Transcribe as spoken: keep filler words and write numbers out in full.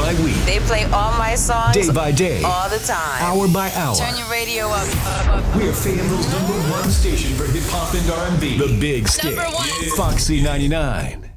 by week. They play all my songs. Day by day. All the time. Hour by hour. Turn your radio up. up, up, up. We're Fayetteville's number one station for hip hop and R and B. The Big Stick. Number one. Foxy ninety-nine.